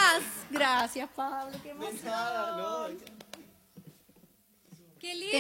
más. Gracias, Pablo. Qué emoción. Nada, no. Qué lindo.